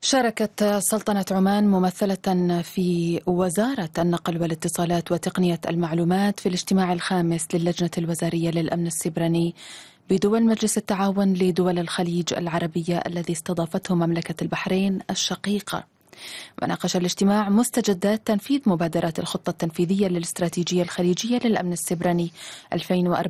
شاركت سلطنة عمان ممثلة في وزارة النقل والاتصالات وتقنية المعلومات في الاجتماع الخامس للجنة الوزارية للأمن السيبراني بدول مجلس التعاون لدول الخليج العربية الذي استضافته مملكة البحرين الشقيقة. وناقش الاجتماع مستجدات تنفيذ مبادرات الخطة التنفيذية للاستراتيجية الخليجية للأمن السيبراني 2024-2028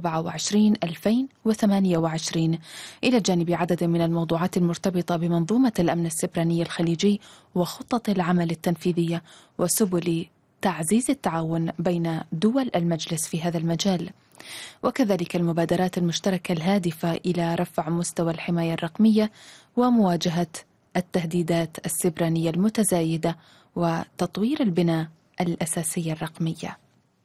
إلى جانب عدد من الموضوعات المرتبطة بمنظومة الأمن السيبراني الخليجي وخطة العمل التنفيذية وسبل تعزيز التعاون بين دول المجلس في هذا المجال، وكذلك المبادرات المشتركة الهادفة إلى رفع مستوى الحماية الرقمية ومواجهة التهديدات السيبرانية المتزايدة وتطوير البنى الأساسية الرقمية.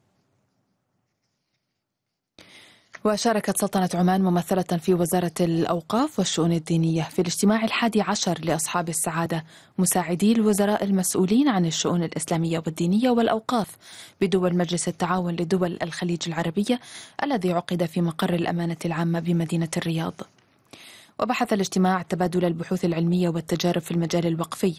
وشاركت سلطنة عمان ممثلة في وزارة الأوقاف والشؤون الدينية في الاجتماع 11 لأصحاب السعادة مساعدي الوزراء المسؤولين عن الشؤون الإسلامية والدينية والأوقاف بدول مجلس التعاون لدول الخليج العربية الذي عقد في مقر الأمانة العامة بمدينة الرياض. وبحث الاجتماع تبادل البحوث العلمية والتجارب في المجال الوقفي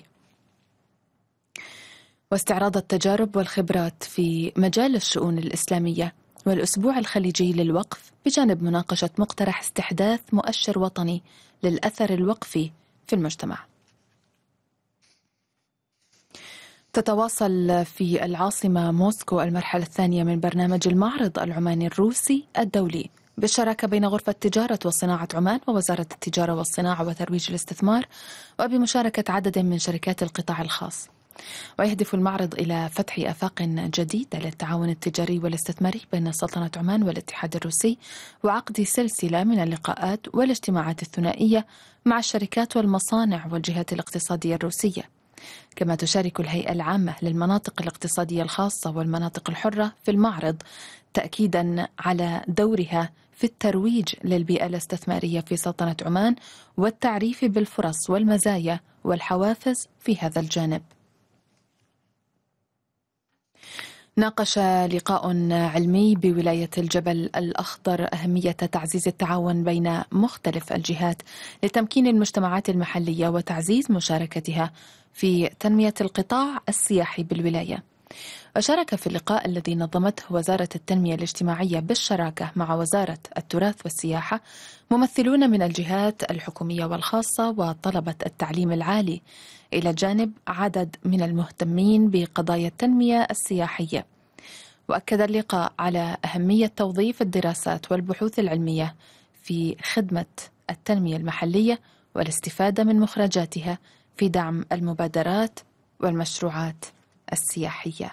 واستعراض التجارب والخبرات في مجال الشؤون الإسلامية والأسبوع الخليجي للوقف، بجانب مناقشة مقترح استحداث مؤشر وطني للأثر الوقفي في المجتمع. تتواصل في العاصمة موسكو المرحلة الثانية من برنامج المعرض العماني الروسي الدولي بالشراكة بين غرفة تجارة وصناعة عمان ووزارة التجارة والصناعة وترويج الاستثمار وبمشاركة عدد من شركات القطاع الخاص. ويهدف المعرض إلى فتح آفاق جديدة للتعاون التجاري والاستثماري بين سلطنة عمان والاتحاد الروسي وعقد سلسلة من اللقاءات والاجتماعات الثنائية مع الشركات والمصانع والجهات الاقتصادية الروسية. كما تشارك الهيئة العامة للمناطق الاقتصادية الخاصة والمناطق الحرة في المعرض تأكيدا على دورها في الترويج للبيئة الاستثمارية في سلطنة عمان والتعريف بالفرص والمزايا والحوافز في هذا الجانب. ناقش لقاء علمي بولاية الجبل الأخضر أهمية تعزيز التعاون بين مختلف الجهات لتمكين المجتمعات المحلية وتعزيز مشاركتها في تنمية القطاع السياحي بالولاية. وشارك في اللقاء الذي نظمته وزارة التنمية الاجتماعية بالشراكة مع وزارة التراث والسياحة ممثلون من الجهات الحكومية والخاصة وطلبة التعليم العالي، إلى جانب عدد من المهتمين بقضايا التنمية السياحية. وأكد اللقاء على أهمية توظيف الدراسات والبحوث العلمية في خدمة التنمية المحلية والاستفادة من مخرجاتها في دعم المبادرات والمشروعات السياحية.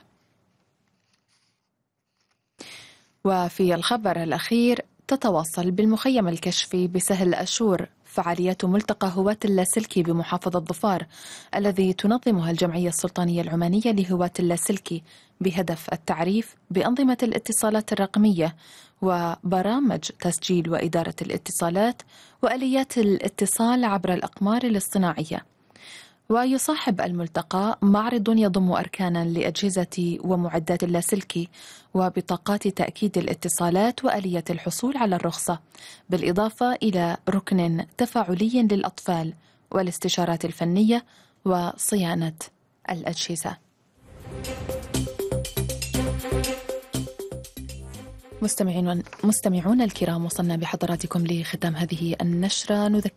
وفي الخبر الأخير، تتواصل بالمخيم الكشفي بسهل أشور فعاليات ملتقى هواة اللاسلكي بمحافظة ظفار الذي تنظمها الجمعية السلطانية العمانية لهواة اللاسلكي بهدف التعريف بأنظمة الاتصالات الرقمية وبرامج تسجيل وإدارة الاتصالات وآليات الاتصال عبر الأقمار الاصطناعية. ويصاحب الملتقى معرض يضم أركانا لأجهزة ومعدات اللاسلكي وبطاقات تأكيد الاتصالات وآلية الحصول على الرخصة، بالإضافة إلى ركن تفاعلي للأطفال والاستشارات الفنية وصيانة الأجهزة. مستمعون الكرام، وصلنا بحضراتكم لختام هذه النشرة. نذكر